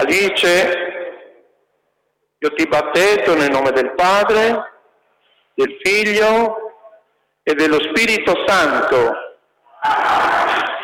Alice, io ti battezzo nel nome del Padre, del Figlio e dello Spirito Santo.